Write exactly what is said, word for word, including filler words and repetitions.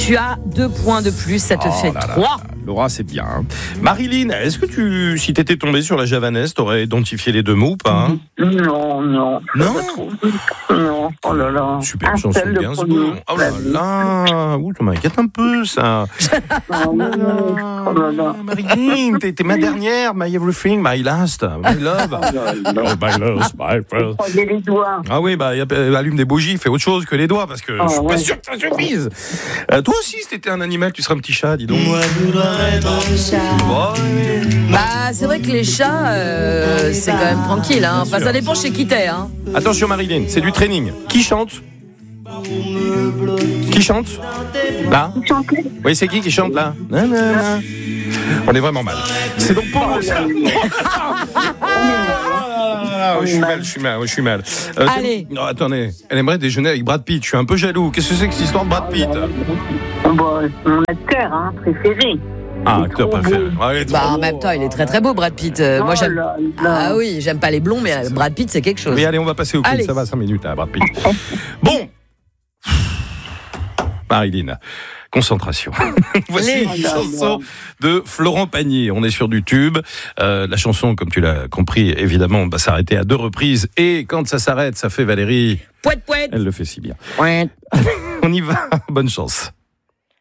Tu as deux points de plus, ça te Oh fait là là trois. là. Laura, c'est bien. Hein. Marilyn, est-ce que tu, si t'étais tombée sur la javanaise, t'aurais identifié les deux mots ou pas hein Non, non. Non. Non, oh là là. Super Un chanson seul, de le Gainsbourg. premier. Oh là là, ouh, ça m'inquiète un peu ça. Oh là là, là. Marilyn, t'es, t'es ma dernière, my everything, my last, my love. Oh là là. Oh, my love, my first. Croisez les doigts. Ah oui, bah, y a, euh, allume des bougies, fais autre chose que les doigts, parce que Ah, je suis pas ouais. sûr que ça suffise. Euh, toi aussi, si t'étais un animal, tu serais un petit chat, dis donc. Moi, je voudrais être un chat. Ouais. Bah, c'est vrai que les chats, euh, c'est quand même tranquille. Hein. Enfin, ça dépend chez qui t'es. Hein. Attention, Marilyn, c'est du training. Qui chante Qui chante Là Chanter. Oui, c'est qui qui chante là Nanana. On est vraiment mal. C'est donc pour le chat. Ah, je suis mal, je suis mal, je suis mal. Euh, Allez. Non, attendez, elle aimerait déjeuner avec Brad Pitt. Je suis un peu jaloux. Qu'est-ce que c'est que cette histoire de Brad Pitt Bon, mon acteur hein, préféré. Ah, Il est acteur trop préféré. beau. Ah, il est Bah, trop en beau. même temps, il est très très beau, Brad Pitt. Euh, moi, Oh j'aime. là là. Ah oui, j'aime pas les blonds, mais euh, Brad Pitt, c'est quelque chose. Mais allez, on va passer au quiz. Allez. Ça va, cinq minutes à Brad Pitt. Bon. Marilyn, concentration. Voici Les- une chanson de Florent Pagny. On est sur du tube. Euh, la chanson, comme tu l'as compris, évidemment, va s'arrêter à deux reprises. Et quand ça s'arrête, ça fait Valérie. Pouette, pouette. Elle le fait si bien. Pouette. On y va. Bonne chance.